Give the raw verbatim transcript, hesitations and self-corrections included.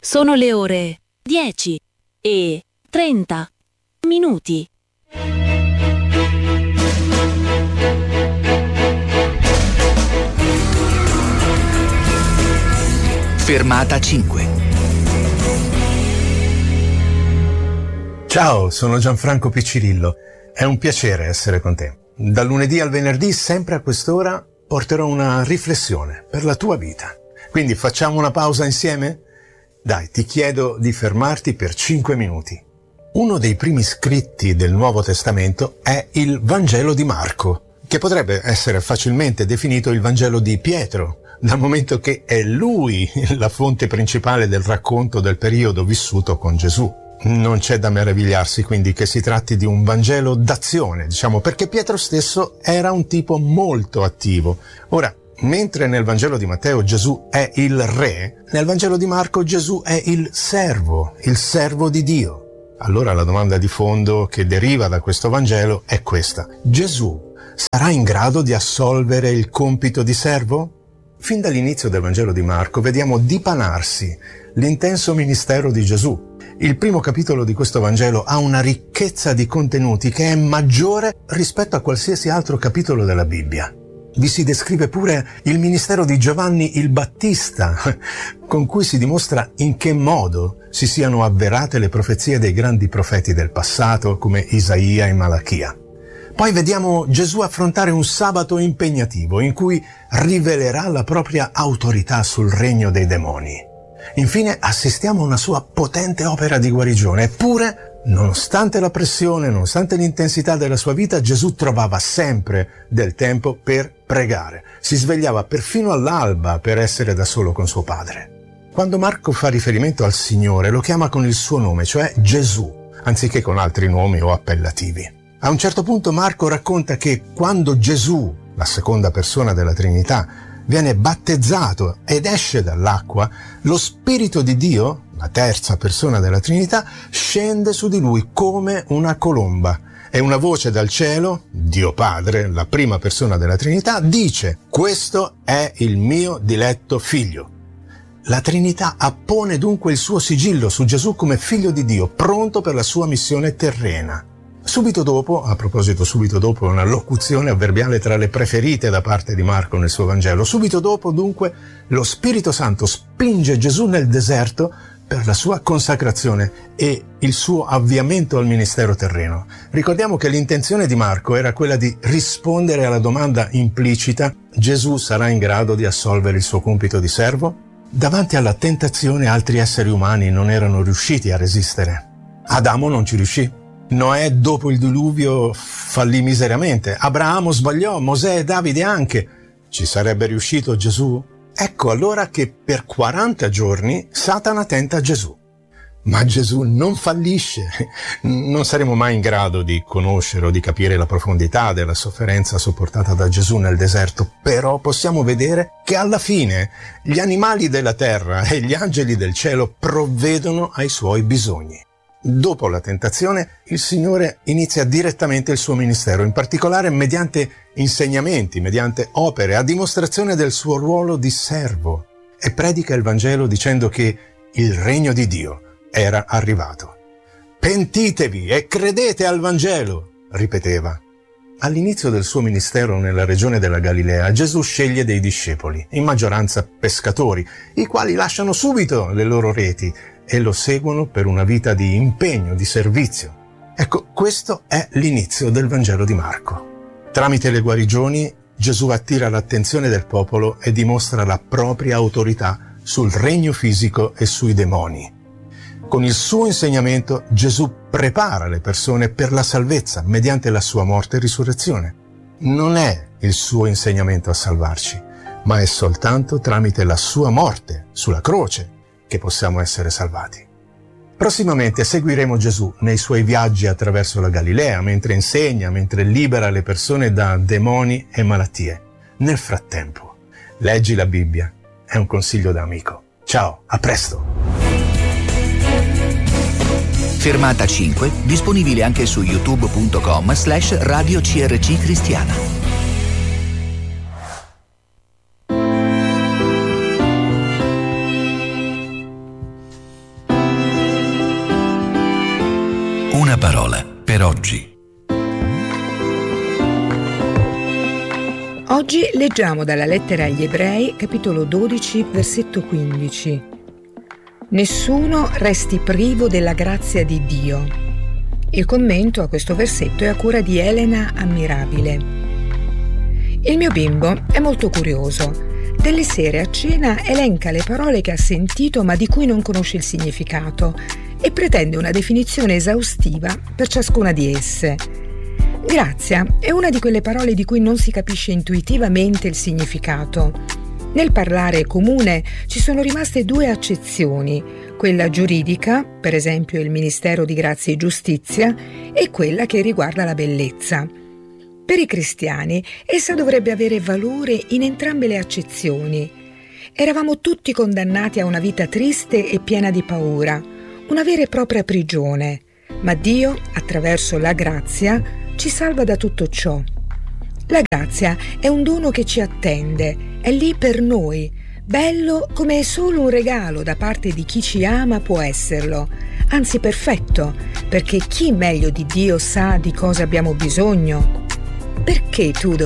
Sono le ore dieci e trenta minuti. Fermata cinque. Ciao, sono Gianfranco Piccirillo. È un piacere essere con te. Dal lunedì al venerdì, sempre a quest'ora, porterò una riflessione per la tua vita. Quindi facciamo una pausa insieme? Dai, ti chiedo di fermarti per cinque minuti. Uno dei primi scritti del Nuovo Testamento è il Vangelo di Marco, che potrebbe essere facilmente definito il Vangelo di Pietro, dal momento che è lui la fonte principale del racconto del periodo vissuto con Gesù. Non c'è da meravigliarsi quindi che si tratti di un Vangelo d'azione, diciamo, perché Pietro stesso era un tipo molto attivo. Ora, mentre nel Vangelo di Matteo Gesù è il re, nel Vangelo di Marco Gesù è il servo, il servo di Dio. Allora la domanda di fondo che deriva da questo Vangelo è questa: Gesù sarà in grado di assolvere il compito di servo? Fin dall'inizio del Vangelo di Marco vediamo dipanarsi l'intenso ministero di Gesù. Il primo capitolo di questo Vangelo ha una ricchezza di contenuti che è maggiore rispetto a qualsiasi altro capitolo della Bibbia. Vi si descrive pure il ministero di Giovanni il Battista, con cui si dimostra in che modo si siano avverate le profezie dei grandi profeti del passato, come Isaia e Malachia. Poi vediamo Gesù affrontare un sabato impegnativo in cui rivelerà la propria autorità sul regno dei demoni. Infine assistiamo a una sua potente opera di guarigione, eppure, nonostante la pressione, nonostante l'intensità della sua vita, Gesù trovava sempre del tempo per pregare. Si svegliava perfino all'alba per essere da solo con suo Padre. Quando Marco fa riferimento al Signore, lo chiama con il suo nome, cioè Gesù, anziché con altri nomi o appellativi. A un certo punto Marco racconta che quando Gesù, la seconda persona della Trinità, viene battezzato ed esce dall'acqua, lo Spirito di Dio, la terza persona della Trinità, scende su di lui come una colomba e una voce dal cielo, Dio Padre, la prima persona della Trinità, dice: questo è il mio diletto figlio. La Trinità appone dunque il suo sigillo su Gesù come figlio di Dio, pronto per la sua missione terrena. Subito dopo, a proposito subito dopo, una locuzione avverbiale tra le preferite da parte di Marco nel suo Vangelo, subito dopo dunque lo Spirito Santo spinge Gesù nel deserto per la sua consacrazione e il suo avviamento al ministero terreno. Ricordiamo che l'intenzione di Marco era quella di rispondere alla domanda implicita: Gesù sarà in grado di assolvere il suo compito di servo? Davanti alla tentazione altri esseri umani non erano riusciti a resistere. Adamo non ci riuscì. Noè dopo il diluvio fallì miseramente. Abramo sbagliò, Mosè e Davide anche. Ci sarebbe riuscito Gesù? Ecco allora che per quaranta giorni Satana tenta Gesù. Ma Gesù non fallisce. Non saremo mai in grado di conoscere o di capire la profondità della sofferenza sopportata da Gesù nel deserto, però possiamo vedere che alla fine gli animali della terra e gli angeli del cielo provvedono ai suoi bisogni. Dopo la tentazione, il Signore inizia direttamente il suo ministero, in particolare mediante insegnamenti, mediante opere, a dimostrazione del suo ruolo di servo, e predica il Vangelo dicendo che il regno di Dio era arrivato. Pentitevi e credete al Vangelo, ripeteva. All'inizio del suo ministero nella regione della Galilea, Gesù sceglie dei discepoli, in maggioranza pescatori, i quali lasciano subito le loro reti e lo seguono per una vita di impegno, di servizio. Ecco, questo è l'inizio del Vangelo di Marco. Tramite le guarigioni, Gesù attira l'attenzione del popolo e dimostra la propria autorità sul regno fisico e sui demoni. Con il suo insegnamento, Gesù prepara le persone per la salvezza mediante la sua morte e risurrezione. Non è il suo insegnamento a salvarci, ma è soltanto tramite la sua morte sulla croce che possiamo essere salvati. Prossimamente seguiremo Gesù nei suoi viaggi attraverso la Galilea, mentre insegna, mentre libera le persone da demoni e malattie. Nel frattempo, leggi la Bibbia. È un consiglio da amico. Ciao, a presto! Fermata cinque, disponibile anche su youtube punto com slash radio C R C Cristiana. Una parola per oggi. Oggi leggiamo dalla lettera agli Ebrei, capitolo dodici, versetto quindici. Nessuno resti privo della grazia di Dio. Il commento a questo versetto è a cura di Elena Ammirabile. Il mio bimbo è molto curioso. Delle sere a cena elenca le parole che ha sentito ma di cui non conosce il significato e pretende una definizione esaustiva per ciascuna di esse. Grazia è una di quelle parole di cui non si capisce intuitivamente il significato. Nel parlare comune ci sono rimaste due accezioni, quella giuridica, per esempio il Ministero di Grazia e Giustizia, e quella che riguarda la bellezza. Per i cristiani essa dovrebbe avere valore in entrambe le accezioni. Eravamo tutti condannati a una vita triste e piena di paura, una vera e propria prigione, ma Dio, attraverso la grazia, ci salva da tutto ciò. La grazia è un dono che ci attende, è lì per noi, bello come solo un regalo da parte di chi ci ama può esserlo, anzi perfetto, perché chi meglio di Dio sa di cosa abbiamo bisogno? Perché tu